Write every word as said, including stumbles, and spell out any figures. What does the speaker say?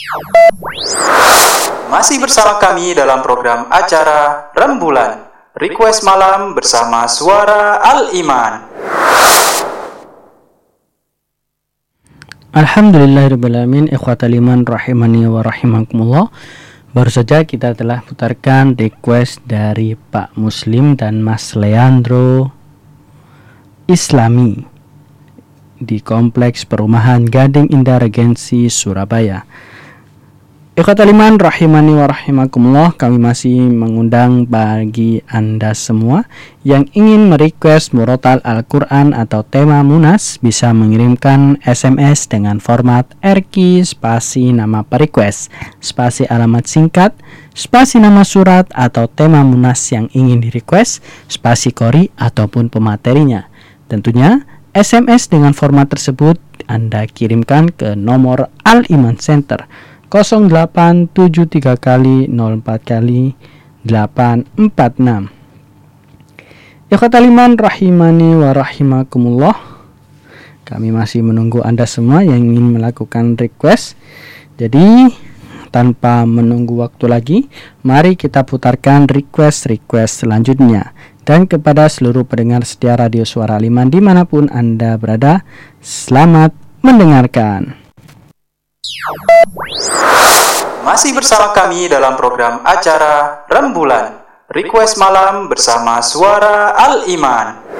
Masih bersama kami dalam program acara Rembulan Request Malam bersama Suara Al-Iman. Alhamdulillahirrahmanirrahim. Ikhwatal iman rahimani wa rahimakumullah. Baru saja kita telah putarkan request dari Pak Muslim dan Mas Leandro Islami di Kompleks Perumahan Gading Indah Regensi Surabaya. Ikhwatal iman rahimani wa rahimakumullah, kami masih mengundang bagi Anda semua yang ingin merequest murotal Al-Quran atau tema Munas bisa mengirimkan S M S dengan format R Q spasi nama perequest, spasi alamat singkat, spasi nama surat atau tema Munas yang ingin direquest, spasi kori ataupun pematerinya. Tentunya S M S dengan format tersebut Anda kirimkan ke nomor Al-Iman Center nol delapan tujuh tiga kali nol empat kali delapan empat enam. Ikhwatal iman rahimani wa rahimakumullah, kami masih menunggu Anda semua yang ingin melakukan request. Jadi tanpa menunggu waktu lagi, mari kita putarkan request-request selanjutnya. Dan kepada seluruh pendengar setia Radio Suara Al-Iman dimanapun Anda berada, selamat mendengarkan. Masih bersama kami dalam program acara Rembulan Request Malam bersama Suara Al-Iman.